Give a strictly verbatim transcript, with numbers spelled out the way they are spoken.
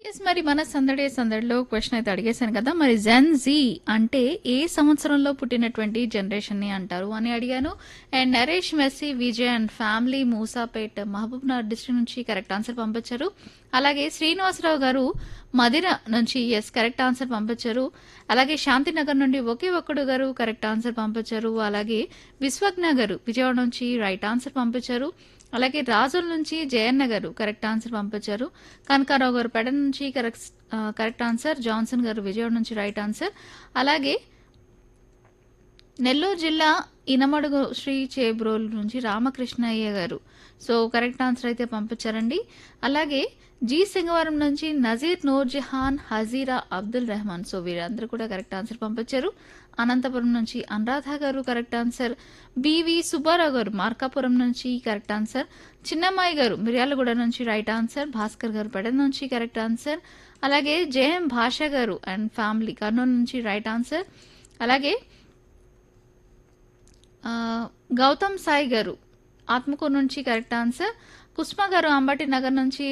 Yes. మరి మన సందడే సందడిలో క్వెషన్ అయితే అడిగేశాను కదా! మరి జెన్ జీ అంటే ఏ సంవత్సరంలో పుట్టినటువంటి జనరేషన్‌ని అంటారు అని అడిగాను. And Naresh messy, Vijay and family Moosapet, Mahabubnagar district నుంచి కరెక్ట్ ఆన్సర్ పంపించారు. అలాగే శ్రీనివాసరావు గారు మదిర నుంచి యెస్ కరెక్ట్ ఆన్సర్ పంపించారు. అలాగే శాంతినగర్ నుండి ఒకే ఒక్కడు గారు కరెక్ట్ ఆన్సర్ పంపించారు. అలాగే విశ్వజ్ఞ గారు విజయవాడ నుంచి రైట్ ఆన్సర్ పంపించారు. అలాగే రాజుల నుంచి జయన్న గారు కరెక్ట్ ఆన్సర్ పంపించారు. కనకారావు గారు పెడ నుంచి కరెక్ట్ ఆ, కరెక్ట్ ఆన్సర్. జాన్సన్ గారు విజయవాడ నుంచి రైట్ ఆన్సర్. అలాగే నెల్లూరు జిల్లా ఇనమడుగు శ్రీ చేబ్రోలు నుంచి రామకృష్ణయ్య గారు సో కరెక్ట్ ఆన్సర్ అయితే పంపించారండి. అలాగే జీ సింగవరం నుంచి నజీర్ నూర్జహాన్, హజీరా, అబ్దుల్ రెహమాన్ సో వీరందరూ కూడా కరెక్ట్ ఆన్సర్ పంపించారు. అనంతపురం నుంచి అనురాధ గారు కరెక్ట్ ఆన్సర్. బివి సుబ్బారావు గారు మార్కాపురం నుంచి కరెక్ట్ ఆన్సర్. చిన్నమ్మాయి గారు మిర్యాలగూడ నుంచి రైట్ ఆన్సర్. భాస్కర్ గారు పెడ నుంచి కరెక్ట్ ఆన్సర్. అలాగే జేఎం భాష గారు అండ్ ఫ్యామిలీ కర్నూలు నుంచి రైట్ ఆన్సర్. అలాగే ఆ, గౌతమ్ సాయి గారు ఆత్మకూరు నుంచి కరెక్ట్ ఆన్సర్. కుస్మా గారు అంబటి నగర్ నుంచి